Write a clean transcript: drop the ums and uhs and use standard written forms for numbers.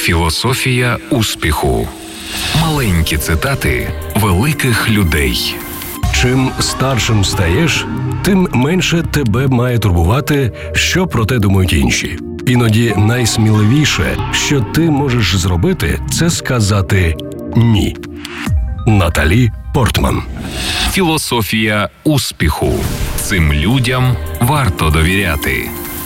Філософія успіху. Маленькі цитати великих людей. Чим старшим стаєш, тим менше тебе має турбувати, що про те думають інші. Іноді найсміливіше, що ти можеш зробити, це сказати «ні». Наталі Портман. Філософія успіху. Цим людям варто довіряти.